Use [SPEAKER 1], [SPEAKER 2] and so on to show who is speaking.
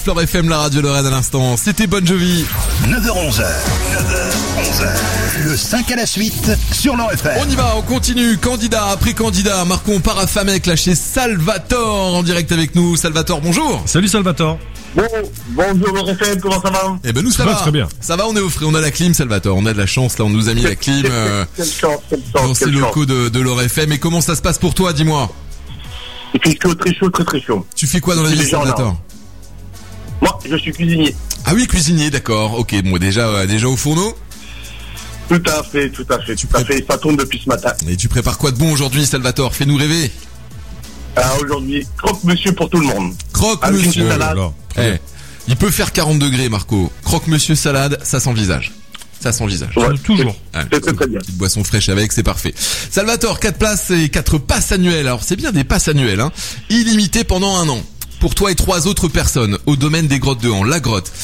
[SPEAKER 1] Flore FM, la radio Lorraine à l'instant, c'était Bon Jovi.
[SPEAKER 2] 9h-11h, 9h-11h, le 5 à la suite sur Flore FM.
[SPEAKER 1] On y va, on continue, candidat après candidat. Marco, on part à Famec, là chez Salvatore, en direct avec nous. Salvatore, bonjour.
[SPEAKER 3] Salut Salvatore.
[SPEAKER 4] Bonjour Flore FM, comment ça va?
[SPEAKER 1] Eh ben nous ça va
[SPEAKER 3] très bien.
[SPEAKER 1] Ça va, on est au frais, on a la clim Salvatore, on a de la chance, là on nous a mis la clim
[SPEAKER 4] Quelle chance,
[SPEAKER 1] dans ces locaux de Flore FM. Et comment ça se passe pour toi, dis-moi?
[SPEAKER 4] Il fait chaud, très chaud, très chaud.
[SPEAKER 1] Tu fais quoi dans la vie,
[SPEAKER 4] Déjà,
[SPEAKER 1] Salvatore?
[SPEAKER 4] Moi, je suis cuisinier.
[SPEAKER 1] Ah oui, cuisinier, d'accord, ok, bon déjà au fourneau.
[SPEAKER 4] Tout à fait. Ça tourne depuis ce matin.
[SPEAKER 1] Et tu prépares quoi de bon aujourd'hui, Salvatore? Fais-nous rêver.
[SPEAKER 4] Aujourd'hui, croque-monsieur pour tout le monde.
[SPEAKER 1] Croque-monsieur.
[SPEAKER 4] Avec une salade.
[SPEAKER 1] Eh, il peut faire 40 degrés, Marco. Croque-monsieur salade, ça sent le visage. Ça sent le visage.
[SPEAKER 4] Ouais,
[SPEAKER 3] Toujours.
[SPEAKER 1] Ah,
[SPEAKER 4] c'est très bien.
[SPEAKER 1] Petite boisson fraîche avec, c'est parfait. Salvatore, 4 places et 4 passes annuelles. Alors c'est bien des passes annuelles, hein. Illimitées pendant 1 an. Pour toi et 3 autres personnes, au domaine des grottes de Han, la grotte.